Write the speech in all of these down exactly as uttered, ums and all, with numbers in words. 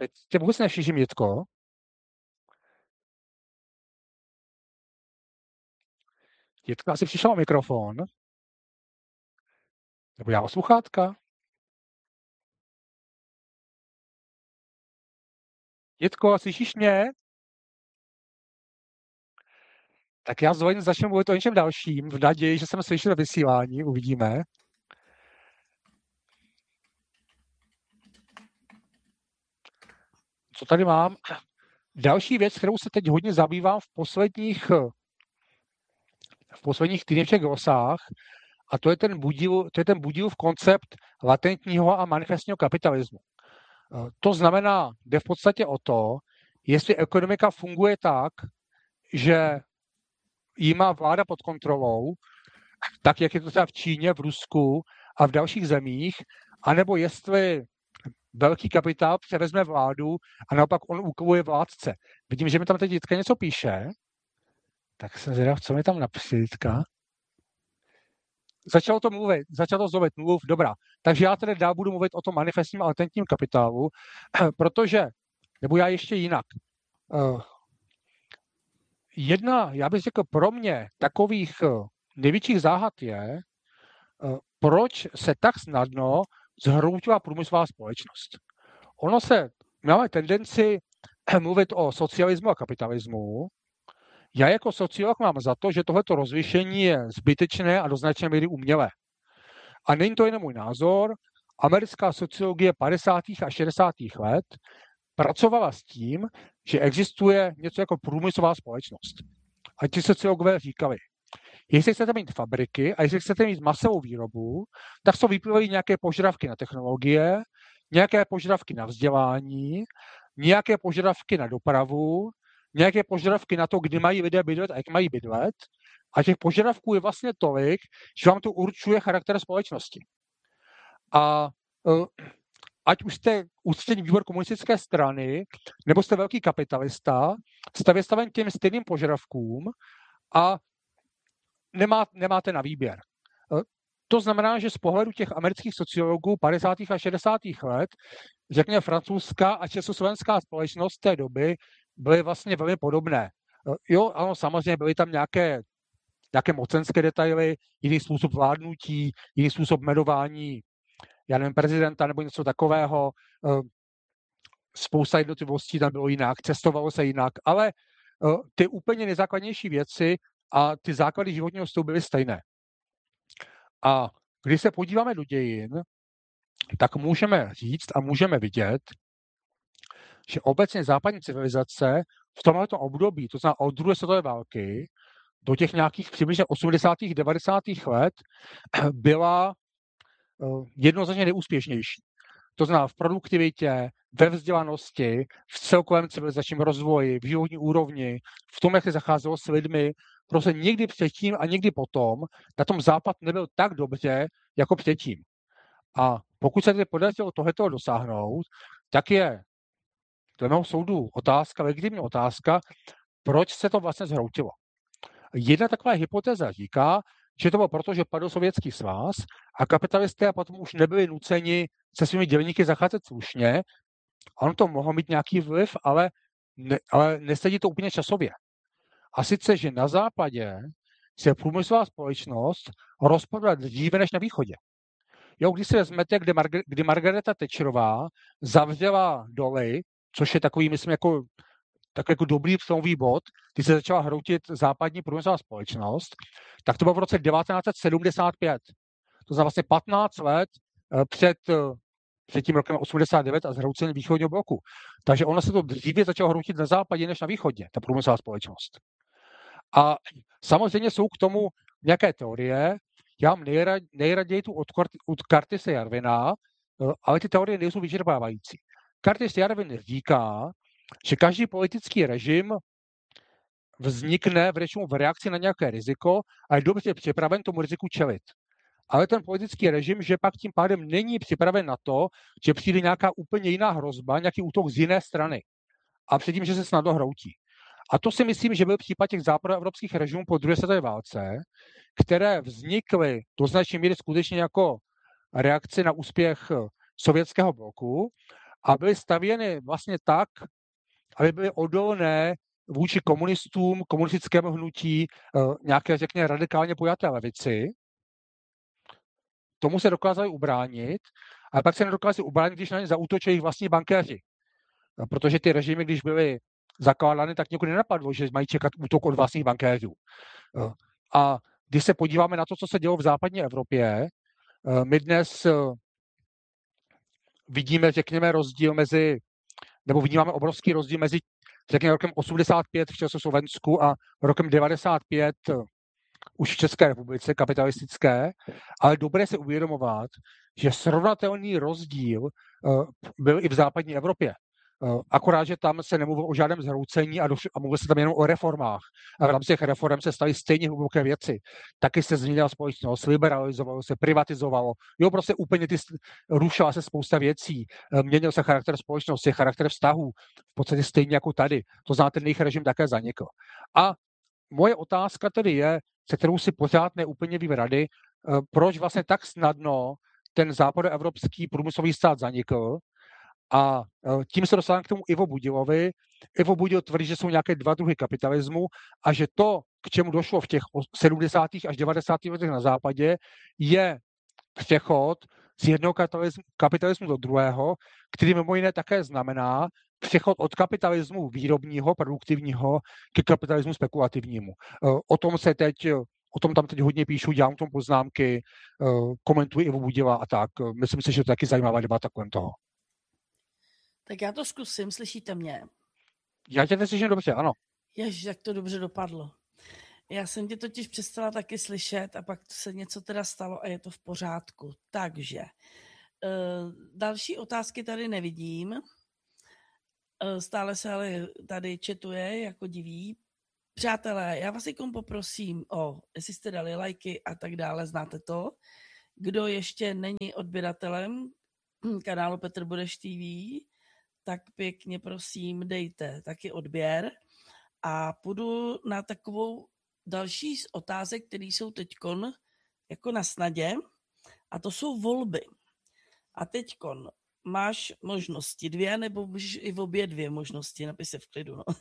Teď tě vůbec neslyším, Jitko. Jitko, asi přišel o mikrofon. Nebo já o sluchátka. Jitko, slyšíš mě? Tak já zvolím začnu mluvit o něčem dalším, v naději, že jsem slyšel vysílání, uvidíme. Co tady mám? Další věc, kterou se teď hodně zabývám v posledních, v posledních týdnech glosách, a to je ten Budíl, to je ten Budílův koncept latentního a manifestního kapitalismu. To znamená, jde v podstatě o to, jestli ekonomika funguje tak, že ji má vláda pod kontrolou, tak jak je to třeba v Číně, v Rusku a v dalších zemích, anebo jestli velký kapitál převezme vládu a naopak on úkoluje vládce. Vidím, že mi tam teď Jitka něco píše, tak jsem zvědav, co mi tam napíše Jitka. Začalo to mluvit, začalo to zlobit, mluv, dobrá. Takže já tedy dál budu mluvit o tom manifestním a latentním kapitálu, protože, nebo já ještě jinak, jedna, já bych řekl pro mě, takových největších záhad je, proč se tak snadno zhroutila průmyslová společnost. Ono se, máme tendenci mluvit o socialismu a kapitalismu. Já jako sociolog mám za to, že tohleto rozlišení je zbytečné a do značné míry umělé. A není to jen můj názor. Americká sociologie padesátých a šedesátých let pracovala s tím, že existuje něco jako průmyslová společnost. A ti sociologové říkali, jestli chcete mít fabriky a jestli chcete mít masovou výrobu, tak jsou vyplývají nějaké požadavky na technologie, nějaké požadavky na vzdělání, nějaké požadavky na dopravu, nějaké požadavky na to, kdy mají lidé bydlet a jak mají bydlet. A těch požadavků je vlastně tolik, že vám to určuje charakter společnosti. A uh, ať už jste ústřední výbor komunistické strany, nebo jste velký kapitalista, jste vystaven těm stejným požadavkům a nemá, nemáte na výběr. To znamená, že z pohledu těch amerických sociologů padesátých a šedesátých let, řekněme francouzská a československá společnost té doby byly vlastně velmi podobné. Jo, ano, samozřejmě byly tam nějaké, nějaké mocenské detaily, jiný způsob vládnutí, jiný způsob jmenování, já nevím, prezidenta nebo něco takového. Spousta jednotlivostí tam bylo jinak, cestovalo se jinak, ale ty úplně nejzákladnější věci a ty základy životního stylu byly stejné. A když se podíváme do dějin, tak můžeme říct a můžeme vidět, že obecně západní civilizace v tomto období, to znamená od druhé světové války do těch nějakých přibližně osmdesátých devadesátých let, byla jednoznačně neúspěšnější. To znamená v produktivitě, ve vzdělanosti, v celkovém civilizačním rozvoji, v životní úrovni, v tom, jak se zacházelo s lidmi. Prostě nikdy předtím a nikdy potom na tom západ nebyl tak dobře, jako předtím. A pokud se tedy podařilo tohleto dosáhnout, tak je dle mého soudu otázka, legitimní otázka, proč se to vlastně zhroutilo. Jedna taková hypotéza říká, že to bylo proto, že padl Sovětský svaz a kapitalisté a potom už nebyli nuceni se svými dělníky zacházet slušně. On to mohlo mít nějaký vliv, ale, ne, ale nesedí to úplně časově. A sice, že na západě se průmyslová společnost rozpadla dříve než na východě. Jo, když si vezmete, kdy, Marg- kdy Margareta Thatcherová zavřela doly, což je takový, myslím, jako, tak jako dobrý přelomový bod, kdy se začala hroutit západní průmyslová společnost, tak to bylo v roce devatenáct set sedmdesát pět. To znamená vlastně patnáct let před, před tím rokem osmdesát devět a zhroucením východního bloku. Takže ono se to dříve začalo hroutit na západě než na východě, ta průmyslová společnost. A samozřejmě jsou k tomu nějaké teorie. Já mám nejrad, nejraději tu od, od Curtise Jarvina, ale ty teorie nejsou vyčerpávající. Curtis Jarvin říká, že každý politický režim vznikne v režimu v reakci na nějaké riziko a je dobře připraven tomu riziku čelit. Ale ten politický režim, že pak tím pádem není připraven na to, že přijde nějaká úplně jiná hrozba, nějaký útok z jiné strany. A předtím, že se snadno hroutí. A to si myslím, že byl případ těch západoevropských režimů po druhé světové válce, které vznikly do značné míry skutečně jako reakce na úspěch sovětského bloku a byly stavěny vlastně tak, aby byly odolné vůči komunistům, komunistickému hnutí, nějaké, řekněme, radikálně pojaté levici. Tomu se dokázali ubránit, ale pak se nedokázali ubránit, když na ně zaútočili vlastní bankéři. Protože ty režimy, když byly zakládány, tak někoho nenapadlo, že mají čekat útok od vlastních bankéřů. A když se podíváme na to, co se dělo v západní Evropě, my dnes vidíme, řekněme, rozdíl mezi, nebo vidíme obrovský rozdíl mezi, řekněme, rokem osmdesát pět v Československu a rokem devadesát pět už v České republice kapitalistické, ale dobré se uvědomovat, že srovnatelný rozdíl byl i v západní Evropě. Akorát, že tam se nemluvilo o žádném zhroucení a, a mluvilo se tam jenom o reformách. A v rámci těch reform se staly stejně hluboké věci. Taky se změnila společnost, liberalizovalo se, privatizovalo. Jo, prostě úplně ty, rušila se spousta věcí. Měnil se charakter společnosti, charakter vztahů. V podstatě stejně jako tady. To znamená, ten jejich režim také zanikl. A moje otázka tedy je, se kterou si pořád neúplně vím rady, proč vlastně tak snadno ten západoevropský průmyslový stát zanikl. A tím se dostávám k tomu Ivo Budilovi. Ivo Budil tvrdí, že jsou nějaké dva druhy kapitalismu a že to, k čemu došlo v těch sedmdesátých až devadesátých letech na západě, je přechod z jednoho kapitalismu, kapitalismu do druhého, který mimo jiné také znamená přechod od kapitalismu výrobního, produktivního k kapitalismu spekulativnímu. O tom se teď, o tom tam teď hodně píšu, dělám tom poznámky, komentuji Ivo Budila a tak. Myslím si, že to je taky zajímavá debata kolem toho. Tak já to zkusím, slyšíte mě? Já tě neslyším dobře, ano. Ježiš, jak to dobře dopadlo. Já jsem tě totiž přestala taky slyšet a pak se něco teda stalo a je to v pořádku. Takže uh, další otázky tady nevidím. Uh, stále se ale tady četuje jako diví. Přátelé, já vás jenom poprosím o, jestli jste dali lajky a tak dále, znáte to. Kdo ještě není odběratelem kanálu Petr Budeš T V, tak pěkně prosím dejte taky odběr a půjdu na takovou další z otázek, které jsou teďkon jako na snadě, a to jsou volby. A teďkon máš možnosti dvě, nebo můžeš i v obě dvě možnosti, napis se v klidu. No.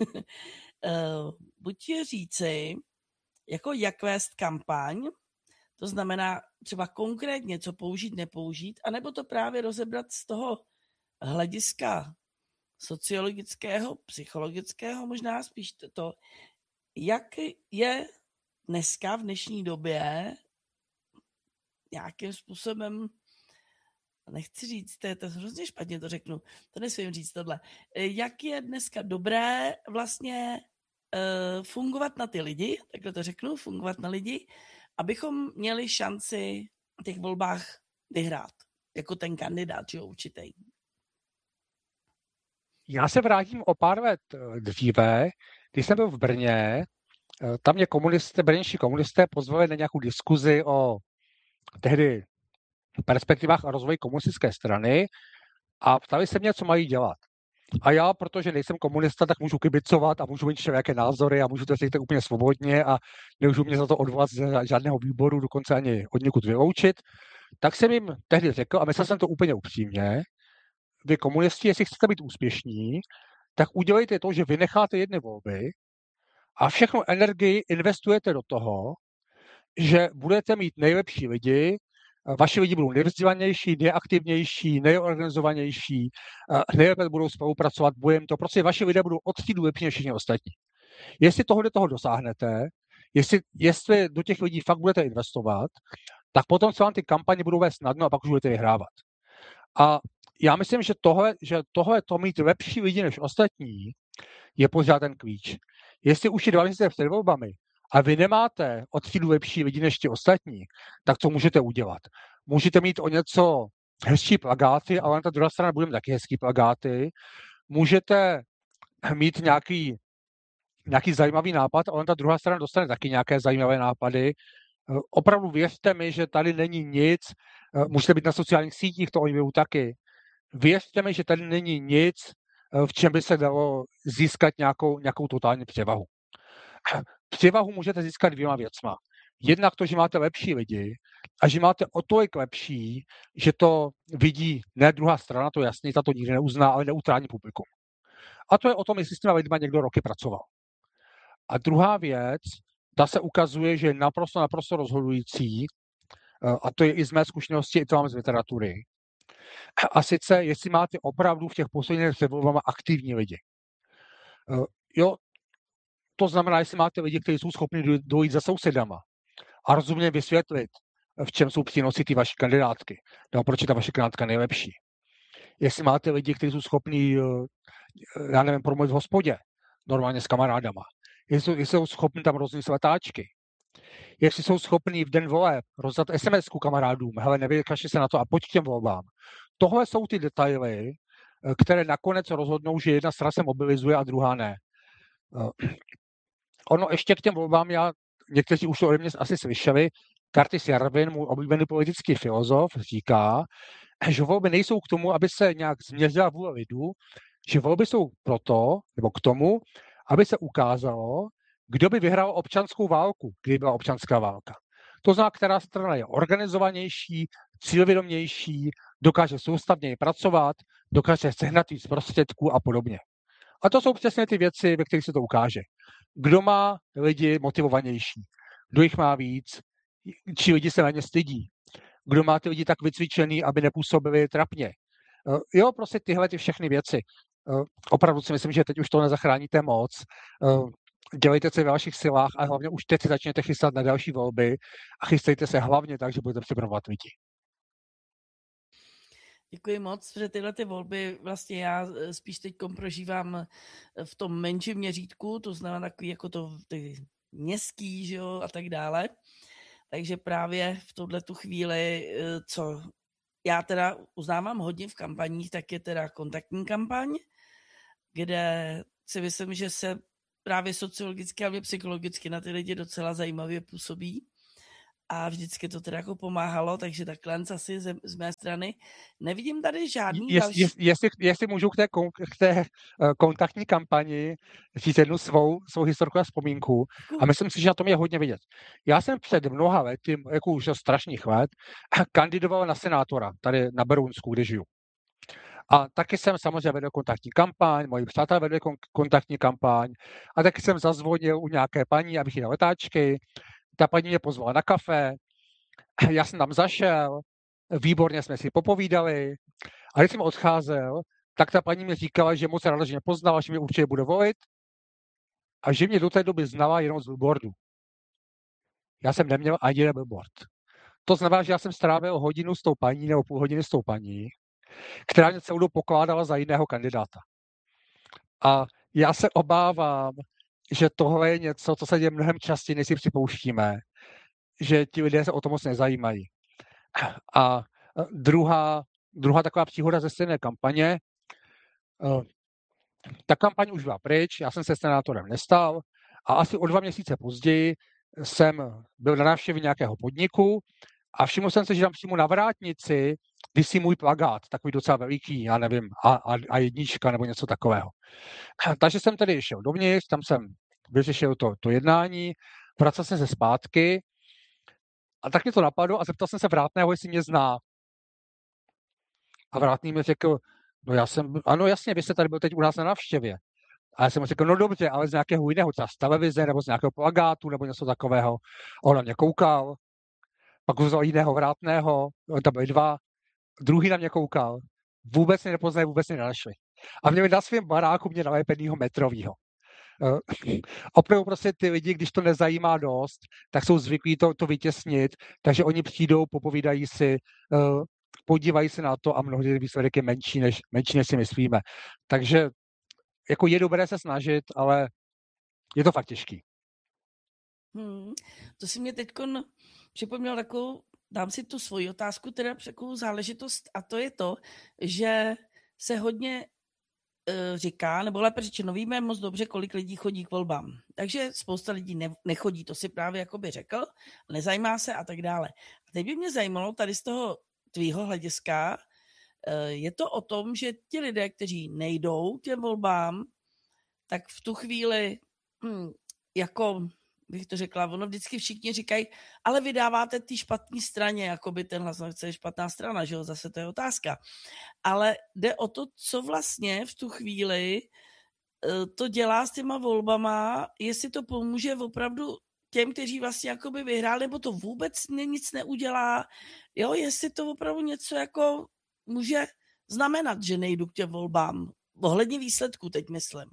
Buď ti říci, jako jak vést kampaň, to znamená třeba konkrétně, co použít, nepoužít, anebo to právě rozebrat z toho hlediska sociologického, psychologického, možná spíš to, jak je dneska v dnešní době nějakým způsobem, nechci říct, to je to hrozně špatně to řeknu, to nesmím říct tohle, jak je dneska dobré vlastně uh, fungovat na ty lidi, takhle to řeknu, fungovat na lidi, abychom měli šanci v těch volbách vyhrát, jako ten kandidát, že jo, určitý. Já se vrátím o pár let dříve, když jsem byl v Brně, tam mě komunisté, brněnští komunisté pozvali na nějakou diskuzi o tehdy perspektivách a rozvoji komunistické strany a ptali se mě, co mají dělat. A já, protože nejsem komunista, tak můžu kibicovat a můžu mít všelijaké názory a můžu to říct úplně svobodně a nemůžu mě za to odvolat z žádného výboru, dokonce ani od někud vyloučit. Tak jsem jim tehdy řekl, a myslel jsem to úplně upřímně, vy komunisti, jestli chcete být úspěšní, tak udělejte to, že vynecháte jedny volby a všechnu energii investujete do toho, že budete mít nejlepší lidi, vaši lidi budou nejvzdělanější, nejaktivnější, nejorganizovanější, nejlépe budou spolupracovat, budeme to, prostě vaši lidé budou od třídu lepší než všichni ostatní. Jestli tohle toho dosáhnete, jestli, jestli do těch lidí fakt budete investovat, tak potom se vám ty kampaně budou vést snadno a pak už budete vyhrávat. A já myslím, že tohle, že tohle to mít lepší lidi než ostatní je pořád ten klíč. Jestli už je dva měsíce před volbami a vy nemáte o třídu lepší lidi než ti ostatní, tak co můžete udělat? Můžete mít o něco hezčí plakáty, ale na ta druhá strana budeme taky hezký plakáty. Můžete mít nějaký, nějaký zajímavý nápad, ale ta druhá strana dostane taky nějaké zajímavé nápady. Opravdu věřte mi, že tady není nic, můžete být na sociálních sítích, to oni budou taky. Věřte mi, že tady není nic, v čem by se dalo získat nějakou, nějakou totální převahu. Převahu můžete získat dvěma věcma. Jednak to, že máte lepší lidi, a že máte o tolik lepší, že to vidí ne druhá strana, to jasně, ta to nikdy neuzná, ale neutrální publikum. A to je o tom, jestli s těma lidma někdo roky pracoval. A druhá věc, ta se ukazuje, že je naprosto, naprosto rozhodující, a to je i z mé zkušenosti, i to mám z literatury. A sice, jestli máte opravdu v těch posledních se volbama aktivní lidi. Jo, to znamená, jestli máte lidi, kteří jsou schopni dojít za sousedama a rozumně vysvětlit, v čem jsou přínosy ty vaší kandidátky, nebo proč je ta vaše kandidátka nejlepší. Jestli máte lidi, kteří jsou schopni, já nevím, promluvit v hospodě, normálně s kamarádama. Jestli, jestli jsou schopni tam rozníst letáčky. Jestli jsou schopní v den voleb rozdat es em esku kamarádům, hele, nevykašli se na to a pojď k těm volbám. Tohle jsou ty detaily, které nakonec rozhodnou, že jedna strana se mobilizuje a druhá ne. Ono ještě k těm volbám, já, někteří už to ode mě asi slyšeli, Curtis Yarvin, můj oblíbený politický filozof, říká, že volby nejsou k tomu, aby se nějak změřila vůle lidu, že volby jsou proto, nebo k tomu, aby se ukázalo, kdo by vyhrál občanskou válku, kdyby byla občanská válka. To znamená, která strana je organizovanější, cílevědomější, dokáže soustavněji pracovat, dokáže sehnat víc prostředků a podobně. A to jsou přesně ty věci, ve kterých se to ukáže. Kdo má lidi motivovanější, kdo jich má víc, či lidi se na ně stydí, kdo má ty lidi tak vycvičený, aby nepůsobili trapně. Jo, prostě tyhle ty všechny věci. Opravdu si myslím, že teď už to nezachráníte moc. Dělejte se ve vašich silách a hlavně už teď si začněte chystat na další volby a chystejte se hlavně tak, že budete připravovat lidi. Děkuji moc, že tyhle ty volby vlastně já spíš teď prožívám v tom menším měřítku, to znamená takový jako to ty městský, že jo, a tak dále. Takže právě v tuhletu chvíli, co já teda uznávám hodně v kampaních, tak je teda kontaktní kampaň, kde si myslím, že se právě sociologicky a psychologicky na ty lidi docela zajímavě působí. A vždycky to teda jako pomáhalo, takže takhle asi z, z mé strany. Nevidím tady žádný jest, další... Jest, jestli, jestli můžu k té, k té kontaktní kampani říct jednu svou, svou historku a vzpomínku. A myslím si, že na tom je hodně vidět. Já jsem před mnoha lety, jako už strašných let, kandidoval na senátora tady na Berounsku, kde žiju. A taky jsem samozřejmě vedl kontaktní kampaň, moji přátelé vedli kontaktní kampaň a taky jsem zazvonil u nějaké paní, abych jí dal letáčky. Ta paní mě pozvala na kafe, já jsem tam zašel, výborně jsme si popovídali a když jsem odcházel, tak ta paní mi říkala, že moc ráda, že mě poznala, že mě určitě bude volit a že mě do té doby znala jenom z billboardu. Já jsem neměl ani jeden billboard. To znamená, že já jsem strávil hodinu s tou paní nebo půl hodiny s tou paní, která mě celou dobu pokládala za jiného kandidáta. A já se obávám, že tohle je něco, co se děje mnohem častěji, než si připouštíme, že ti lidé se o to moc nezajímají. A druhá, druhá taková příhoda ze stejné kampaně, ta kampaň už byla pryč, já jsem se senátorem nestal a asi o dva měsíce později jsem byl na návštěvě nějakého podniku a všiml jsem se, že tam přímo na vrátnici visí můj plakát, takový docela veliký, já nevím, a, a, a jednička nebo něco takového. Takže jsem tedy šel dovnitř, tam jsem vyřešil to, to jednání, vracel jsem se zpátky a tak mě to napadlo a zeptal jsem se vrátného, jestli mě zná. A vrátný mi řekl, no já jsem, ano jasně, vy jste tady byl teď u nás na návštěvě. A já jsem mu řekl, no dobře, ale z nějakého jiného, třeba z televize, nebo z nějakého plakátu, nebo něco takového. A on na mě koukal, pak vzal jiného vrátného, tam byli dva, druhý na mě koukal, vůbec mě nepoznali, vůbec mě nenašli. A měli na svém baráku mě nalepenýho metrovýho. Uh, opravdu prostě ty lidi, když to nezajímá dost, tak jsou zvyklí to, to vytěsnit, takže oni přijdou, popovídají si, uh, podívají se na to a mnohdy výsledek je menší, než, menší, než si myslíme. Takže jako je dobré se snažit, ale je to fakt těžký. Hmm, to si mě teď připomněl takovou, dám si tu svoji otázku, teda takovou záležitost a to je to, že se hodně uh, říká, nebo lépe řečeno, víme moc dobře, kolik lidí chodí k volbám. Takže spousta lidí ne, nechodí, to si právě jakoby řekl, nezajímá se a tak dále. A teď by mě zajímalo tady z toho tvýho hlediska, uh, je to o tom, že ti lidé, kteří nejdou k těm volbám, tak v tu chvíli hm, jako bych to řekla, ono vždycky všichni říkají, ale vydáváte té špatné straně, jako by ten hlas, no, je špatná strana, že jo, zase to je otázka. Ale jde o to, co vlastně v tu chvíli to dělá s těma volbama, jestli to pomůže opravdu těm, kteří vlastně jakoby vyhráli, nebo to vůbec nic neudělá, jo, jestli to opravdu něco jako může znamenat, že nejdu k těm volbám. Ohledně výsledků teď myslím.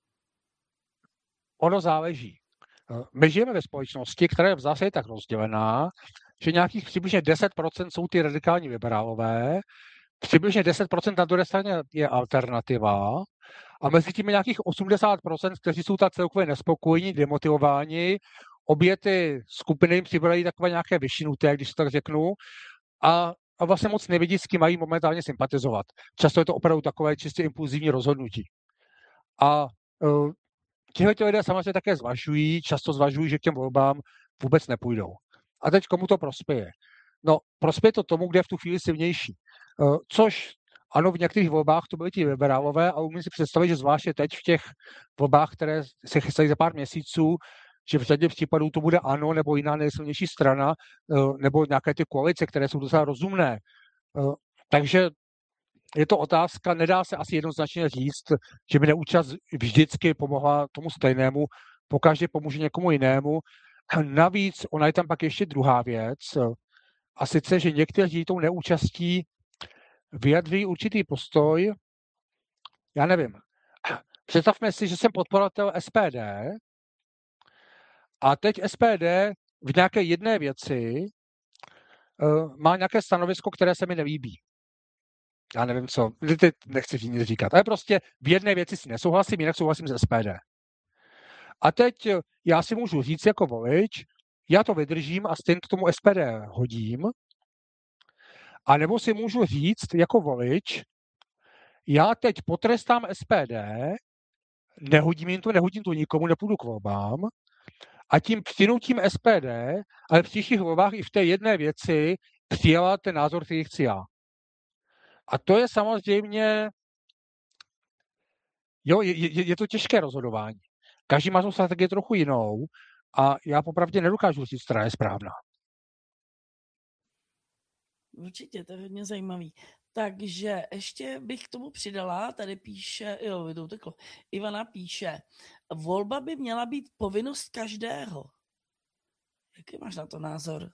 Ono záleží. My žijeme ve společnosti, která je v zásadě tak rozdělená, že nějakých přibližně deset procent jsou ty radikální liberálové, přibližně deset procent na druhé straně je alternativa a mezi tím je nějakých osmdesát procent, kteří jsou tak celkově nespokojení, demotivováni. Obě ty skupiny jim přibývají takové nějaké vyšinuté, když to tak řeknu, a, a vlastně moc nevidí, s kým mají momentálně sympatizovat. Často je to opravdu takové čistě impulzivní rozhodnutí. A uh, tihle lidé samozřejmě také zvažují, často zvažují, že k těm volbám vůbec nepůjdou. A teď komu to prospěje? No, prospěje to tomu, kde je v tu chvíli silnější. Uh, což ano, v některých volbách to byly ti liberálové, a umím si představit, že zvláště teď v těch volbách, které se chystají za pár měsíců, že v řadě případů to bude ANO nebo jiná nejsilnější strana, nebo nějaké ty koalice, které jsou docela rozumné. Takže je to otázka, nedá se asi jednoznačně říct, že by neúčast vždycky pomohla tomu stejnému, pokaždé pomůže někomu jinému. Navíc ona je tam pak ještě druhá věc, a sice, že někteří tou neúčastí vyjadří určitý postoj, já nevím. Představme si, že jsem podporovatel S P D a teď S P D v nějaké jedné věci uh, má nějaké stanovisko, které se mi nelíbí. Já nevím co, teď nechci nic říkat, ale prostě v jedné věci si nesouhlasím, jinak souhlasím s S P D. A teď já si můžu říct jako volič, já to vydržím a stejně k tomu S P D hodím, a nebo si můžu říct jako volič, já teď potrestám S P D, nehodím jim to, nehodím to nikomu, nepůjdu k volbám, a tím přinutím S P D, ale v příštích volbách i v té jedné věci přijala ten názor, který chci já. A to je samozřejmě, jo, je, je, je to těžké rozhodování. Každý má tu strategii trochu jinou a já popravdě nedokážu říct, která je správná. Určitě, to je hodně zajímavý. Takže ještě bych k tomu přidala, tady píše, jo, to uteklo, Ivana píše, volba by měla být povinnost každého. Jaký máš na to názor?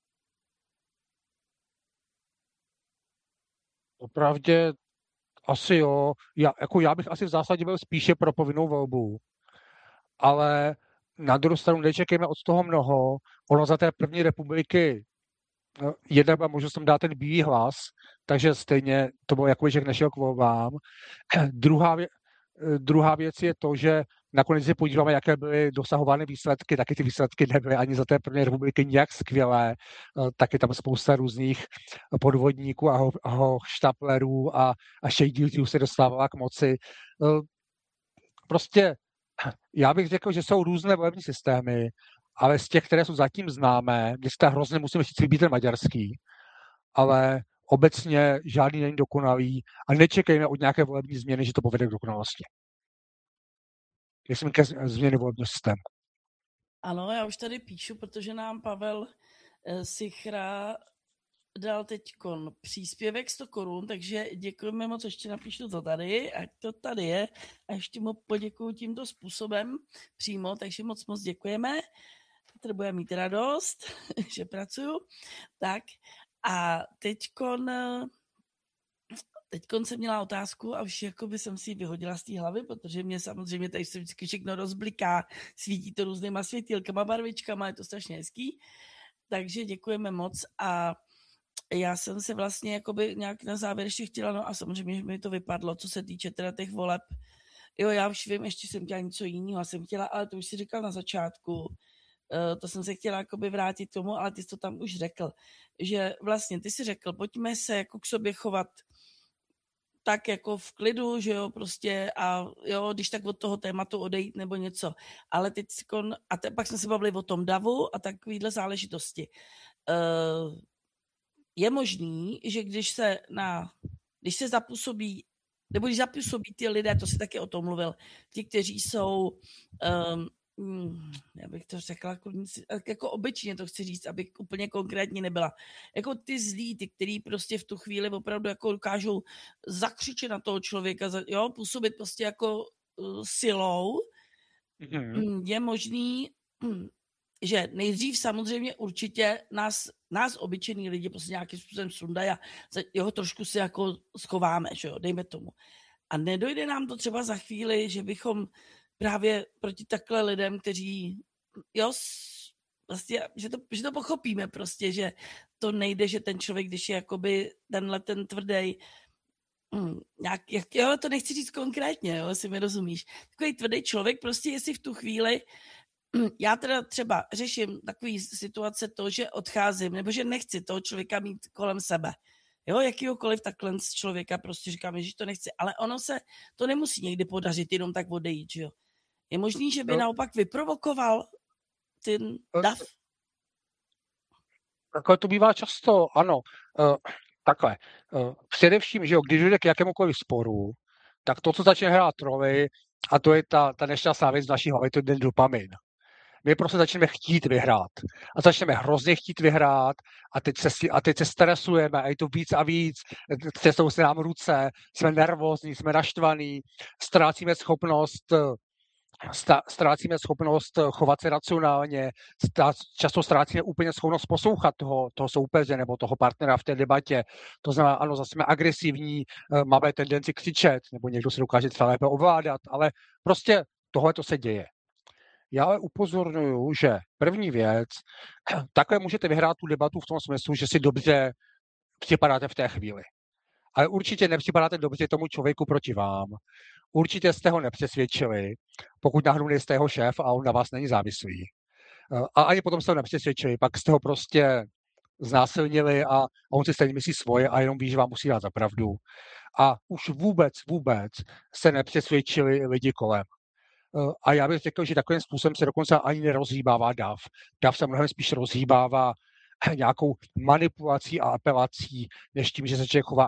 Opravdě asi jo. Já, jako já bych asi v zásadě byl spíše pro povinnou volbu. Ale na druhou stranu nečekejme od toho mnoho. Ono za té první republiky jedna byla možnost tam dát ten bílý hlas, takže stejně to bylo jako, že nešel k volbám. Druhá, vě, druhá věc je to, že nakonec se podíváme, jaké byly dosahovány výsledky, taky ty výsledky nebyly ani za té první republiky nějak skvělé, taky tam spousta různých podvodníků a, ho, a hochštaplerů a, a šejdílců se dostávala k moci. Prostě já bych řekl, že jsou různé volební systémy, ale z těch, které jsou zatím známé, když se hrozně musím říct vybít ten maďarský, ale obecně žádný není dokonalý a nečekejme od nějaké volební změny, že to povede k dokonalosti. Myslím ke změny volebního systému. Ano, já už tady píšu, protože nám Pavel Sichra dal teďkon příspěvek sto korun, takže děkujeme moc, ještě napíšu to tady, ať to tady je a ještě mu poděkuju tímto způsobem přímo, takže moc moc děkujeme. Petr bude mít radost, že pracuju. Tak a teďkon, teďkon jsem měla otázku a už jako by jsem si ji vyhodila z té hlavy, protože mě samozřejmě tady se vždycky všechno rozbliká, svítí to různýma světýlkama, barvičkama, je to strašně hezký. Takže děkujeme moc a já jsem se vlastně jakoby nějak na závěr ještě chtěla, no a samozřejmě mi to vypadlo, co se týče teda těch voleb. Jo, já už vím, ještě jsem chtěla něco jiného, jsem chtěla, ale to už si říkal na začátku, to jsem se chtěla jakoby vrátit k tomu, ale ty jsi to tam už řekl, že vlastně ty jsi řekl, pojďme se jako k sobě chovat tak jako v klidu, že jo, prostě a jo, když tak od toho tématu odejít nebo něco, ale teď a te, pak jsme se bavili o tom davu a takovýhle záležitosti. Uh, je možný, že když se na, když se zapůsobí, nebo když zapůsobí ty lidé, to si taky o tom mluvil, ti, kteří jsou um, Hmm, já bych to řekla jako obyčejně, to chci říct, abych úplně konkrétní nebyla. Jako ty zlí, ty, který prostě v tu chvíli opravdu jako dokážou zakřičet na toho člověka, jo, působit prostě jako uh, silou, mm-hmm. je možný, že nejdřív samozřejmě určitě nás, nás obyčejní lidi prostě nějakým způsobem sundají a jeho trošku si jako schováme, že jo, dejme tomu. A nedojde nám to třeba za chvíli, že bychom právě proti takhle lidem, kteří, jo, vlastně, že to, že to pochopíme prostě, že to nejde, že ten člověk, když je jakoby tenhle ten tvrdý, hm, nějak, jak, jo, to nechci říct konkrétně, jo, jestli mi rozumíš. Takový tvrdý člověk prostě, jestli v tu chvíli, já teda třeba řeším takový situace to, že odcházím, nebo že nechci toho člověka mít kolem sebe. Jo, jakýhokoliv takhle z člověka prostě říkáme, že to nechci, ale ono se to nemusí někdy podařit jenom tak odejít, že jo. Je možný, že by no. naopak vyprovokoval ten dav? Takhle to bývá často, ano. Uh, takhle. Uh, především, že jo, když dojde k jakémukoliv sporu, tak to, co začne hrát roli, a to je ta, ta nešťastná věc v naší hlavě, to je ten dopamin. My prostě začneme chtít vyhrát. A začneme hrozně chtít vyhrát a teď se, a teď se stresujeme a je to víc a víc. Třesou se nám ruce, jsme nervózní, jsme naštvaní, ztrácíme schopnost ztrácíme schopnost chovat se racionálně, často ztrácíme úplně schopnost poslouchat toho, toho soupeře nebo toho partnera v té debatě. To znamená, ano, zase jsme agresivní, máme tendenci křičet, nebo někdo se dokáže třeba lépe ovládat, ale prostě tohle to se děje. Já ale upozorňuji, že první věc, takhle můžete vyhrát tu debatu v tom smyslu, že si dobře připadáte v té chvíli. Ale určitě nepřipadáte dobře tomu člověku proti vám. Určitě jste ho nepřesvědčili, pokud náhodou nejste jeho šéf a on na vás není závislý. A ani potom jste ho nepřesvědčili, pak jste ho prostě znásilnili a on si stejně myslí svoje a jenom ví, že vám musí dát za pravdu. A už vůbec, vůbec se nepřesvědčili lidi kolem. A já bych řekl, že takovým způsobem se dokonce ani nerozhýbává dav. Dav se mnohem spíš rozhýbává nějakou manipulací a apelací, než tím, že se člověk chová